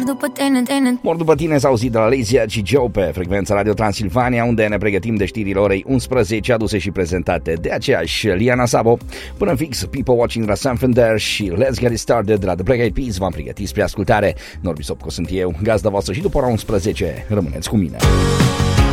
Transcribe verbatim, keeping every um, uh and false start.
după tine, tine. Mor după tine s-a auzit de la Lazy și Joe pe frecvența Radio Transilvania, unde ne pregătim de știrile orei unsprezece, aduse și prezentate de aceeași Liana Sabo. Până fix, People Watching la Santander și Let's Get It Started de la The Black Eyed Peas v-am pregătit spre ascultare. Norbi Sopco sunt eu, gazda voastră, și după ora unsprezece rămâneți cu mine.